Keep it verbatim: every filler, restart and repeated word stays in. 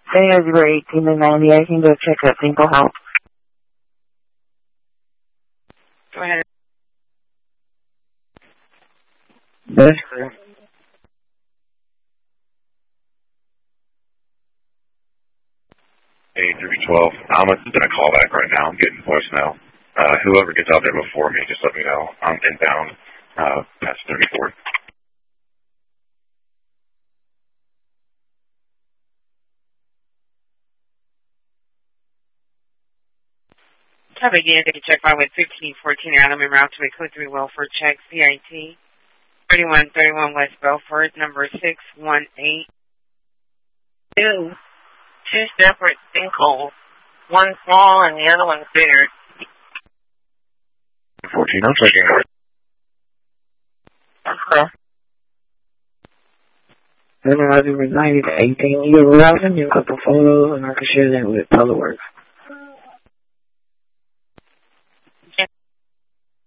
Say as you were eighteen and ninety, I can go check up ankle help. Go ahead. That's correct. eight three twelve. I'm going to call back right now. I'm getting voicemail. Uh, whoever gets out there before me, just let me know. I'm inbound uh, past thirty-four. Have again, take a check by with fifteen fourteen Adam and route to a code three Welford check, C I T. thirty-one thirty-one West Belford, number six one eight. Two. Two separate sinkholes. One small and the other one's bigger. fourteen, I'm checking out. Okay. Then I do ninety to eighteen. You have a routing, you have a couple photos, and I can share that with Teleworks.